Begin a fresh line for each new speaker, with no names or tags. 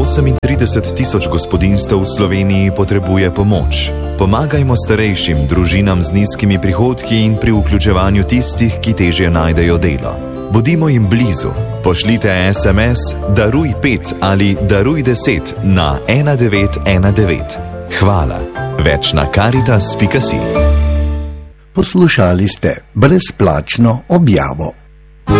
38 000 gospodinjstev v Sloveniji potrebuje pomoč. Pomagajmo starejšim, družinam z nizkimi prihodki in pri vključevanju tistih, ki težje najdejo delo. Bodimo jim blizu. Pošljite SMS Daruj 5 ali Daruj 10 na 1919. Hvala. Več na Caritas.si.
Poslušali ste brezplačno objavo.